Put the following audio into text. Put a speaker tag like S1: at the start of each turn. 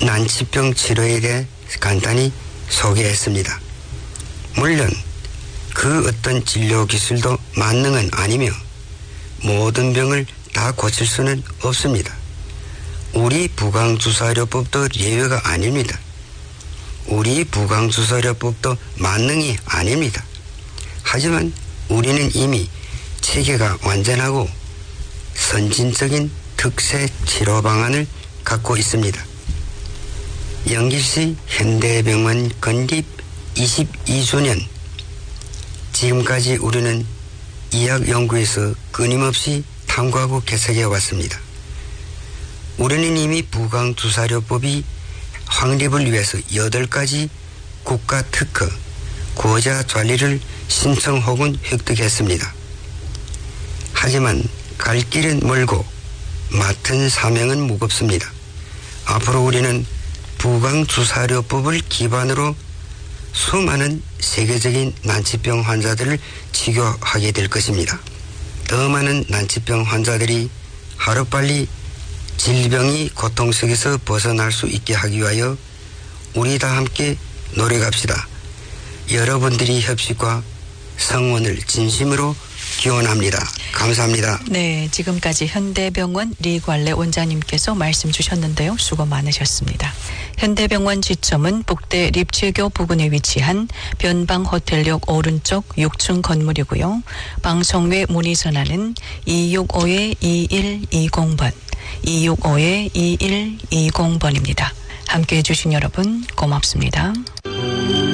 S1: 난치병 치료에 대해 간단히 소개했습니다. 물론 그 어떤 진료 기술도 만능은 아니며 모든 병을 다 고칠 수는 없습니다. 우리 부강주사료법도 예외가 아닙니다. 우리 부강주사료법도 만능이 아닙니다. 하지만 우리는 이미 체계가 완전하고 선진적인 특세 치료 방안을 갖고 있습니다. 영길시 현대병원 건립 22주년, 지금까지 우리는 의학연구에서 끊임없이 탐구하고 개척해 왔습니다. 우리는 이미 부강주사료법이 확립을 위해서 8가지 국가특허, 고자专利를 신청 혹은 획득했습니다. 하지만 갈 길은 멀고 맡은 사명은 무겁습니다. 앞으로 우리는 부강주사료법을 기반으로 수많은 세계적인 난치병 환자들을 치료하게 될 것입니다. 더 많은 난치병 환자들이 하루빨리 질병이 고통 속에서 벗어날 수 있게 하기 위하여 우리 다 함께 노력합시다. 여러분들의 협식과 성원을 진심으로 기원합니다. 감사합니다.
S2: 네, 지금까지 현대병원 리관래 원장님께서 말씀 주셨는데요. 수고 많으셨습니다. 현대병원 지점은 북대 립치교 부근에 위치한 변방호텔역 오른쪽 6층 건물이고요. 방송외 문의 전화는 265-2120번, 265-2120번입니다. 함께해 주신 여러분 고맙습니다.